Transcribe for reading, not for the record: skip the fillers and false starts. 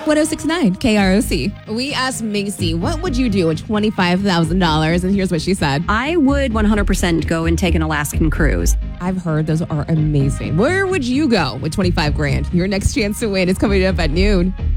1069 KROC. We asked Macy, what would you do with $25,000? And here's what she said. I would 100% go and take an Alaskan cruise. I've heard those are amazing. Where would you go with 25 grand? Your next chance to win is coming up at noon.